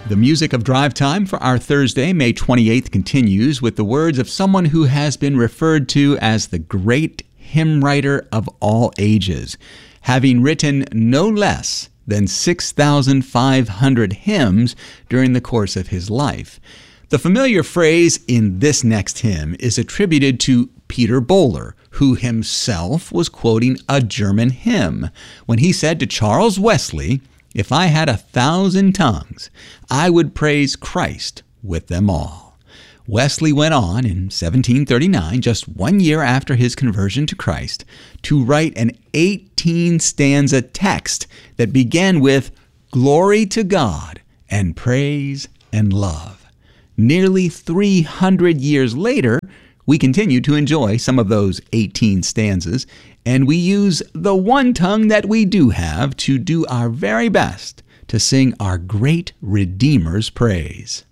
The music of Drive Time for our Thursday, May 28th continues with the words of someone who has been referred to as the great hymn writer of all ages, having written no less than 6,500 hymns during the course of his life. The familiar phrase in this next hymn is attributed to Peter Böhler, who himself was quoting a German hymn when he said to Charles Wesley, "If I had 1,000 tongues, I would praise Christ with them all." Wesley went on in 1739, just 1 year after his conversion to Christ, to write an 18-stanza text that began with "Glory to God and praise and love." Nearly 300 years later, we continue to enjoy some of those 18 stanzas, and we use the one tongue that we do have to do our very best to sing our great Redeemer's praise.